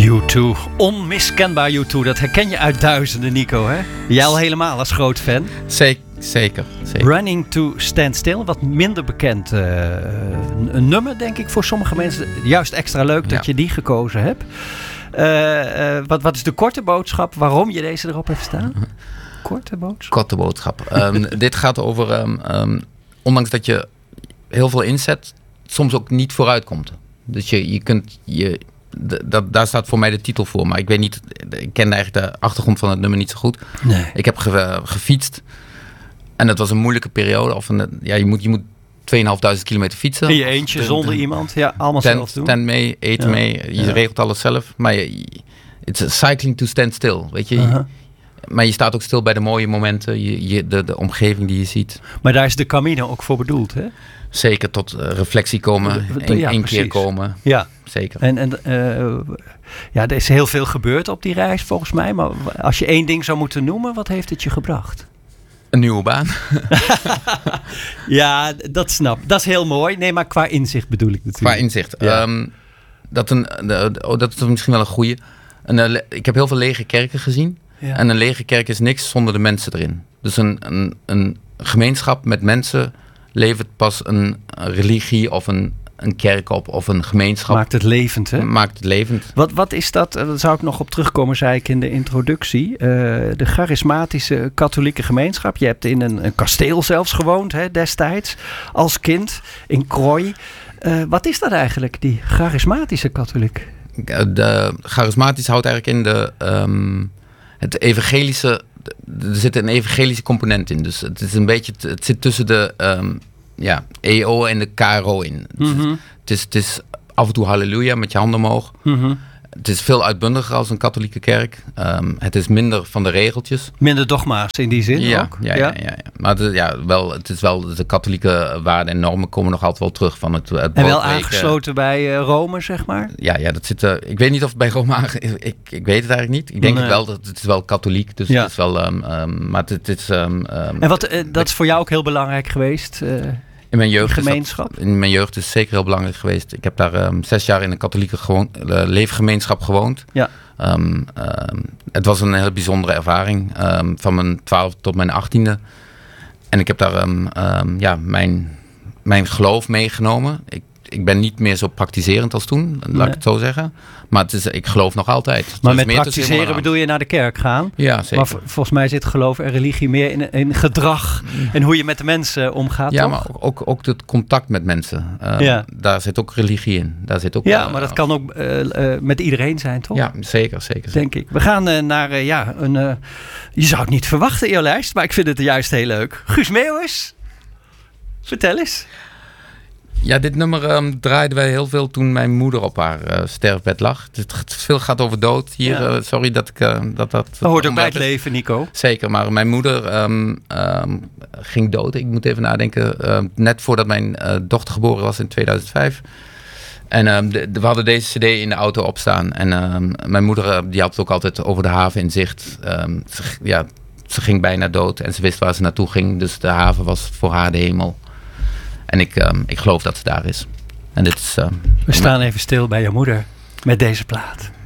U2, onmiskenbaar U2. Dat herken je uit duizenden, Nico, hè? Jij al helemaal als groot fan. Zeker. Running to Stand Still, wat minder bekend. Een nummer, denk ik, voor sommige mensen. Juist extra leuk dat je die gekozen hebt. Wat is de korte boodschap? Waarom je deze erop hebt staan? Korte boodschap. Dit gaat over, ondanks dat je heel veel inzet, soms ook niet vooruit komt. Dus daar staat voor mij de titel voor. Maar ik weet niet, ik ken eigenlijk de achtergrond van het nummer niet zo goed. Nee. Ik heb gefietst. En dat was een moeilijke periode. Je moet 2.500 kilometer fietsen. In je eentje, zonder iemand. Ja, allemaal zelf doen. Tent mee, eten mee. Je regelt alles zelf. Maar it's cycling to stand still. Weet je? Maar je staat ook stil bij de mooie momenten. De omgeving die je ziet. Maar daar is de Camino ook voor bedoeld, hè? Zeker, tot reflectie komen. Eén keer komen. Ja. Zeker. En er is heel veel gebeurd op die reis volgens mij. Maar als je één ding zou moeten noemen, wat heeft het je gebracht? Een nieuwe baan. Ja, dat snap. Dat is heel mooi. Nee, maar qua inzicht bedoel ik natuurlijk. Qua inzicht. Ja. Dat is misschien wel een goeie. Ik heb heel veel lege kerken gezien. Ja. En een lege kerk is niks zonder de mensen erin. Dus een gemeenschap met mensen levert pas een religie of een kerk op of een gemeenschap. Maakt het levend, hè? Maakt het levend. Wat is dat? Daar zou ik nog op terugkomen, zei ik in de introductie. De charismatische katholieke gemeenschap. Je hebt in een kasteel zelfs gewoond, hè, destijds. Als kind in Krooi. Wat is dat eigenlijk, die charismatische katholiek? De charismatisch houdt eigenlijk in het evangelische. Er zit een evangelische component in. Dus het is een beetje. Het zit tussen de EO en de KRO in. Mm-hmm. Het is af en toe halleluja met je handen omhoog. Mm-hmm. Het is veel uitbundiger als een katholieke kerk. Het is minder van de regeltjes. Minder dogma's in die zin ook? Ja. Maar het is wel de katholieke waarden en normen komen nog altijd wel terug. Van het en wel aangesloten bij Rome, zeg maar? Ja, dat zit. Ik weet niet of het bij Rome ik weet het eigenlijk niet. Ik denk het wel, dat het is wel katholiek. Dus het is wel. Maar het is. En dat is voor jou ook heel belangrijk geweest? In mijn jeugd gemeenschap? In mijn jeugd is het zeker heel belangrijk geweest. Ik heb daar 6 jaar in een katholieke leefgemeenschap gewoond. Ja. Het was een heel bijzondere ervaring. Van mijn 12 tot mijn 18e. En ik heb daar mijn geloof meegenomen. Ik ben niet meer zo praktiserend als toen, laat ik het zo zeggen. Maar ik geloof nog altijd. Maar met praktiseren bedoel je naar de kerk gaan? Ja, zeker. Maar volgens mij zit geloof en religie meer in gedrag en hoe je met de mensen omgaat, ja, toch? Maar ook het contact met mensen. Daar zit ook religie in. Daar zit ook, maar dat kan ook met iedereen zijn, toch? Ja, zeker. Denk ik. We gaan naar je zou het niet verwachten, je lijst, maar ik vind het juist heel leuk. Guus Meeuwis, vertel eens. Ja, dit nummer draaiden wij heel veel toen mijn moeder op haar sterfbed lag. Het veel gaat over dood hier. Ja. Sorry dat ik dat hoort ook bij het leven, Nico. Zeker, maar mijn moeder ging dood. Ik moet even nadenken. Net voordat mijn dochter geboren was in 2005. En we hadden deze cd in de auto opstaan. En mijn moeder die had het ook altijd over de haven in zicht. Ze ging bijna dood en ze wist waar ze naartoe ging. Dus de haven was voor haar de hemel. En ik geloof dat ze daar is. En dit is, we staan even stil bij je moeder met deze plaat.